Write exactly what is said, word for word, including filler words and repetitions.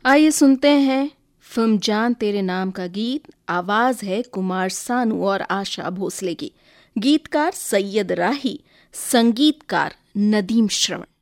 आइए सुनते हैं फिल्म जान तेरे नाम का गीत। आवाज है कुमार सानू और आशा भोसले की। गीतकार सैयद राही, संगीतकार नदीम श्रवण।